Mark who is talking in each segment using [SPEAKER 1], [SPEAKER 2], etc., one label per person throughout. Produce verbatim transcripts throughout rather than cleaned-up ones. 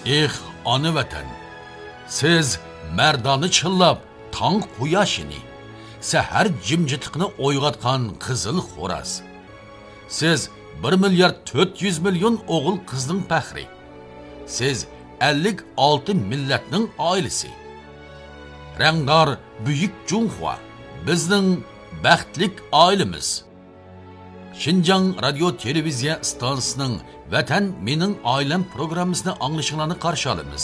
[SPEAKER 1] Eh, ana vatan, siz merdani chillab, tong quyoshini, sahar jimjitlikni o'yg'atgan qizil xo'raz. Siz bir milyard to'rt yuz million o'g'il qizning faxri. Siz ellik olti millatning oilasi. Rangdor buyuk Junxua bizning baxtlik oilamiz. Xinjiang radio televiziya stansiyasining Vatan mening oilam programmasini anglashinglarni qarshi olamiz.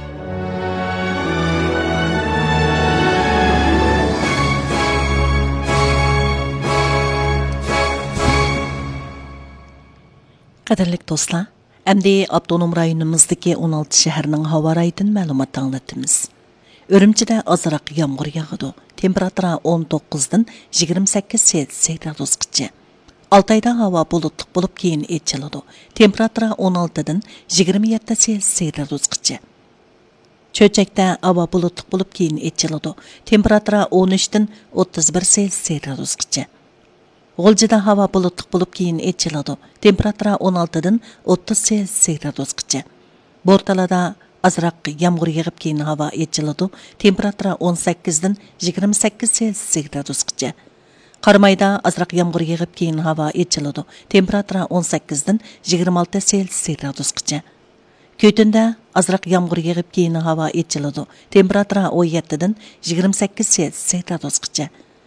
[SPEAKER 2] Qadirlik do'stlar, əmdi avtonom rayonimizdagi o'n olti shaharning havo rayitidan ma'lumot anglatamiz. Urumchida ozroq yomg'ir yog'adi. Temperatura o'n to'qqizdan yigirma sakkiz gradusgacha. Altayda havo bulutli bo'lib keyin echiladi. Temperatura o'n oltidan yigirma yetti gradusgacha. Cho'chakda havo bulutli bo'lib keyin echiladi. Temperatura o'n uchdan o'ttiz bir gradusgacha. G'uljida havo bulutli bo'lib keyin echiladi. Temperatura o'n oltidan o'ttiz gradusgacha. Bo'rtalada azroq yomg'ir yog'ib keyin havo echiladi. Temperatura o'n sakkizdan yigirma sakkiz gradusgacha. Qarmayda azroq yomg'ir yog'ib keyin havo echiladi. Temperatura o'n sakkizdan yigirma olti gradusgacha. Ko'tinda azroq yomg'ir yog'ib keyin havo echiladi. Temperatura o'n yettidan yigirma sakkiz gradusgacha.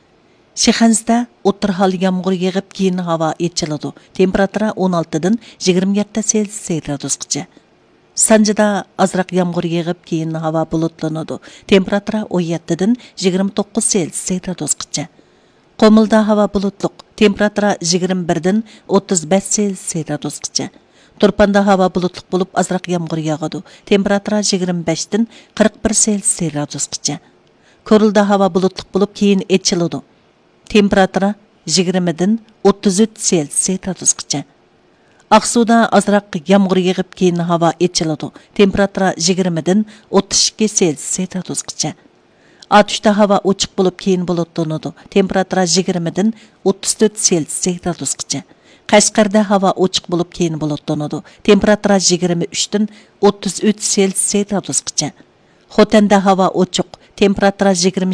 [SPEAKER 2] Shixanzda o'tirhal yomg'ir yog'ib keyin havo echiladi. Temperatura o'n oltidan yigirma yetti gradusgacha. Sanjida azroq yomg'ir yog'ib keyin havo bulutlanadi. Temperatura o'n yettidan yigirma to'qqiz gradusgacha. Qomilda havo bulutliq. Temperatura yigirma birdan o'ttiz besh gradusgacha. Turpanda havo bulutliq bo'lib azroq yomg'ir yog'adi. Temperatura yigirma beshdan qirq bir gradusgacha. Ko'rilda havo bulutliq bo'lib keyin echiladi. Temperatura yigirmadan o'ttiz uch gradusgacha. Aqsuda azroq yomg'ir yog'ib keyin havo echiladi. Temperatura yigirmadan o'ttiz ikki gradusgacha. Atishda havo ochiq bo'lib keyin bulutlanadi. Temperatura yigirmadan o'ttiz to'rt gradusgacha. Qashqarda havo ochiq bo'lib keyin bulutlanadi. Temperatura yigirma uchdan o'ttiz uch gradusgacha. Xotanda havo ochiq. Temperatura yigirma